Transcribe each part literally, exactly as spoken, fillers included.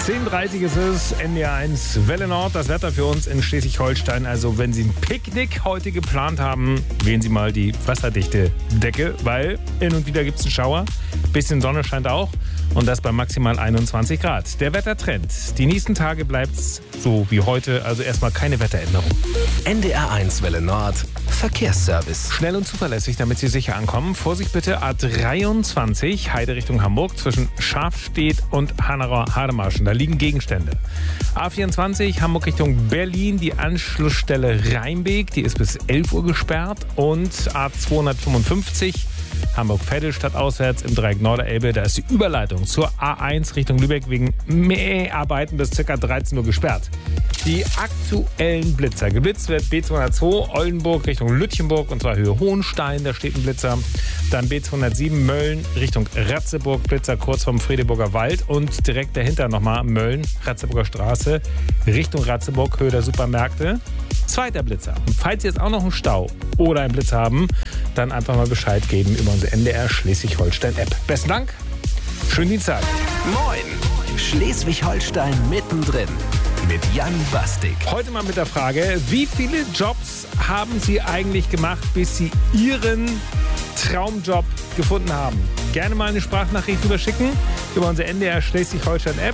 zehn Uhr dreißig ist es, N D R eins Welle Nord. Das Wetter für uns in Schleswig-Holstein. Also wenn Sie ein Picknick heute geplant haben, wählen Sie mal die wasserdichte Decke, weil hin und wieder gibt es einen Schauer. Bisschen Sonne scheint auch und das bei maximal einundzwanzig Grad. Der Wettertrend. Die nächsten Tage bleibt es so wie heute, also erstmal keine Wetteränderung. N D R eins Welle Nord. Verkehrsservice. Schnell und zuverlässig, damit Sie sicher ankommen. Vorsicht bitte, A dreiundzwanzig, Heide Richtung Hamburg, zwischen Schafstedt und Hanauer-Hademarschen. Da liegen Gegenstände. A vierundzwanzig, Hamburg Richtung Berlin, die Anschlussstelle Rheinbeek, die ist bis elf Uhr gesperrt. Und A zweihundertfünfundfünfzig, Hamburg-Vettelstadt auswärts im Dreieck Norderelbe, da ist die Überleitung zur A eins Richtung Lübeck wegen Mäharbeiten bis ca. dreizehn Uhr gesperrt. Die aktuellen Blitzer. Geblitzt wird B zweihundertzwei Oldenburg Richtung Lütchenburg und zwar Höhe Hohenstein, da steht ein Blitzer. Dann B zweihundertsieben Mölln Richtung Ratzeburg, Blitzer kurz vom Fredeburger Wald und direkt dahinter nochmal Mölln, Ratzeburger Straße Richtung Ratzeburg, Höhe der Supermärkte. Zweiter Blitzer. Und falls Sie jetzt auch noch einen Stau oder einen Blitz haben, dann einfach mal Bescheid geben über unsere N D R Schleswig-Holstein-App. Besten Dank, schönen Dienstag. Moin, Schleswig-Holstein mittendrin mit Jan Bastik. Heute mal mit der Frage, wie viele Jobs haben Sie eigentlich gemacht, bis Sie Ihren Traumjob gefunden haben? Gerne mal eine Sprachnachricht rüberschicken über unsere N D R Schleswig-Holstein-App.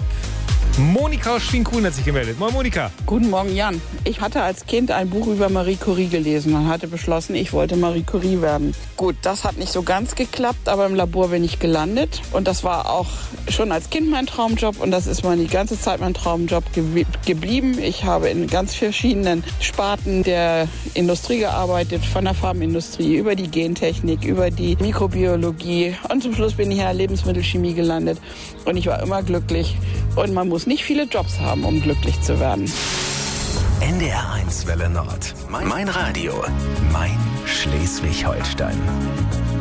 Monika aus Schwinkuhn hat sich gemeldet. Moin Monika. Guten Morgen Jan. Ich hatte als Kind ein Buch über Marie Curie gelesen und hatte beschlossen, ich wollte Marie Curie werden. Gut, das hat nicht so ganz geklappt, aber im Labor bin ich gelandet. Und das war auch schon als Kind mein Traumjob und das ist mal die ganze Zeit mein Traumjob ge- geblieben. Ich habe in ganz verschiedenen Sparten der Industrie gearbeitet, von der Pharmaindustrie über die Gentechnik, über die Mikrobiologie und zum Schluss bin ich in der Lebensmittelchemie gelandet und ich war immer glücklich und man muss nicht viele Jobs haben, um glücklich zu werden. N D R eins Welle Nord. Mein Radio. Mein Schleswig-Holstein.